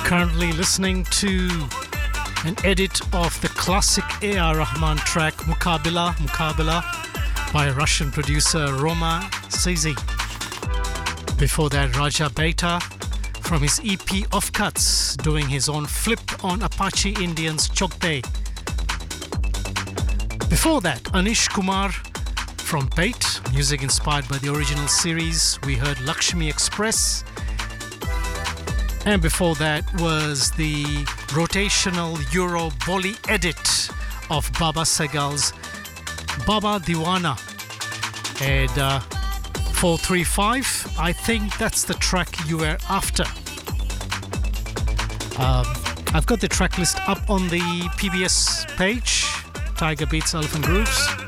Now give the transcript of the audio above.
Currently listening to an edit of the classic A.R. Rahman track Mukabila by Russian producer Roma Sizi. Before that, Raja Beta from his EP Offcuts doing his own flip on Apache Indians Chokde. Before that, Anish Kumar from Pate, music inspired by the original series. We heard Lakshmi Express. And before that was the rotational Euro Boli edit of Baba Segal's Baba Diwana. And 435, I think that's the track you were after. I've got the track list up on the PBS page, Tiger Beats Elephant Grooves.